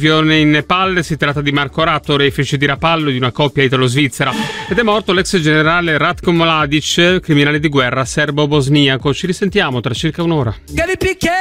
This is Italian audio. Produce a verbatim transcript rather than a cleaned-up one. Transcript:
alluvione in Nepal. Si tratta di Marco Ratto, refice di Rapallo di una coppia italo-svizzera. Ed è morto l'ex generale Ratko Mladic, criminale di guerra serbo-bosniaco. Ci risentiamo tra circa un'ora.